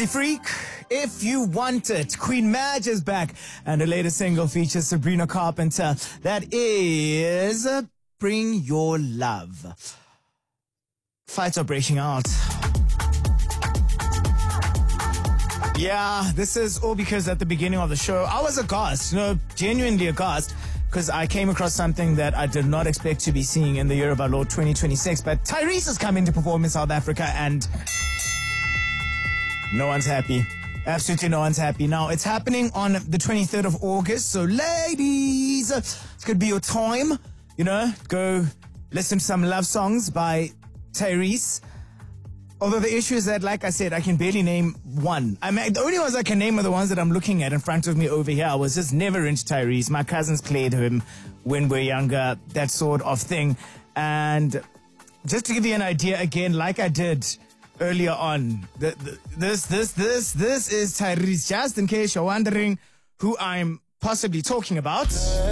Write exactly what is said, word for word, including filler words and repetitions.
Easy Freak, If You Want It. Queen Maj is back, and the latest single features Sabrina Carpenter. That is Bring Your Love. Fights are breaking out. Yeah, this is all because at the beginning of the show, I was aghast, you know, genuinely aghast, because I came across something that I did not expect to be seeing in the year of our Lord twenty twenty-six. But Tyrese is coming to perform in South Africa, and no one's happy. Absolutely no one's happy. Now, it's happening on the twenty-third of August, so ladies, it's going to be your time, you know, go listen to some love songs by Tyrese. Although the issue is that, like I said, I can barely name one. I mean, the only ones I can name are the ones that I'm looking at in front of me over here. I was just never into Tyrese. My cousins played him when we were younger, that sort of thing. And just to give you an idea again, like I did earlier on, the, the, this, this, this, this is Tyrese, just in case you're wondering who I'm possibly talking about.